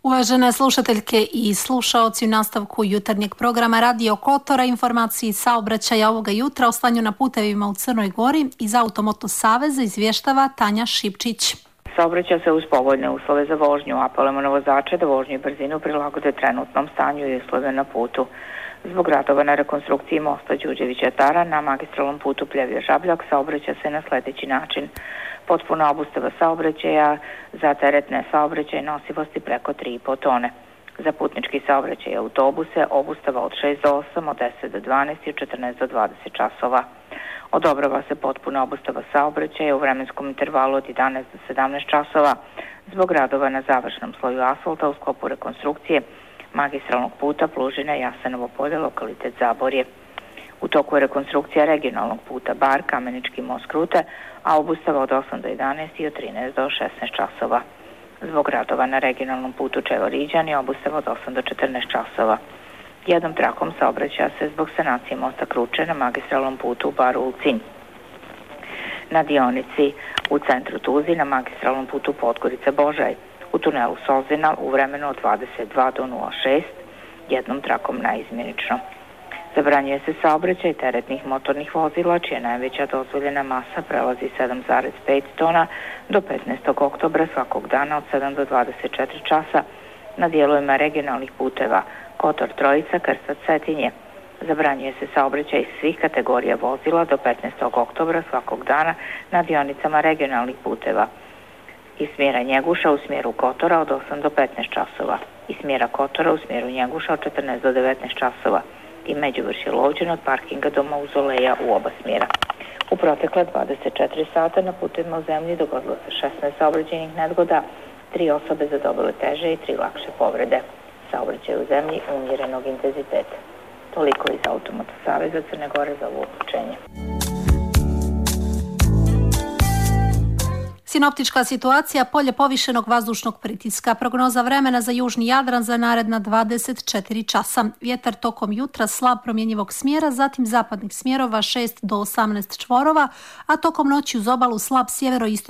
Uvažene slušateljke i slušaoci, u nastavku jutarnjeg programa Radio Kotora informacije i saobraćaja ovoga jutra o stanju na putevima u Crnoj Gori iz Automoto Saveza izvještava Tanja Šipčić. Saobraća se uz povoljne uslove za vožnju, apelujemo na vozače da vožnju i brzinu prilagode trenutnom stanju i uslove na putu. Zbog radova na rekonstrukciji mosta Đurđevića-Tara na magistralnom putu Pljevlja-Žabljak saobraća se na sljedeći način. Potpuna obustava saobraćaja za teretne saobraćaje nosivosti preko 3,5 tone. Za putnički saobraćaj i autobuse obustava od 6 do 8, od 10 do 12 i od 14 do 20 časova. Odobrava se potpuna obustava saobraćaja u vremenskom intervalu od 11 do 17 časova zbog radova na završnom sloju asfalta u sklopu rekonstrukcije magistralnog puta Plužina Jasenovo polje, lokalitet Zaborje. U toku je rekonstrukcija regionalnog puta Bar, Kamenički most Krute, a obustava od 8 do 11 i od 13 do 16 časova. Zbog radova na regionalnom putu Čevoriđan je obustava od 8 do 14 časova. Jednom trakom saobraća se zbog sanacije mosta Kruče na magistralnom putu Bar-Ulcinj. Na dionici u centru Tuzi na magistralnom putu Podgorica-Božaj, u tunelu Sozina u vremenu od 22 do 06, jednom trakom naizmjenično. Zabranjuje se saobraćaj teretnih motornih vozila, čija najveća dozvoljena masa prelazi 7,5 tona do 15. oktobra svakog dana od 7 do 24 časa na dijelovima regionalnih puteva Kotor Trojica, Krsat, Cetinje. Zabranjuje se saobraćaj svih kategorija vozila do 15. oktobra svakog dana na dionicama regionalnih puteva iz smjera Njeguša u smjeru Kotora od 8 do 15 časova i smjera Kotora u smjeru Njeguša od 14 do 19 časova i Međuvršje Lovćen od parkinga do Mauzoleja u oba smjera. U protekle 24 sata na putevima u zemlji dogodilo se 16 saobraćajnih nezgoda, 3 osobe zadobile teže i 3 lakše povrede. Saobraćaj u zemlji umjerenog intenziteta. Toliko iz Automoto Saveza Crne Gore za ovo uključenje. Sinoptička situacija, polje povišenog vazdušnog pritiska, prognoza vremena za južni Jadran za naredna 24 časa. Vjetar tokom jutra slab promjenjivog smjera, zatim zapadnih smjerova 6 do 18 čvorova, a tokom noći uz obalu slab sjeveroistočni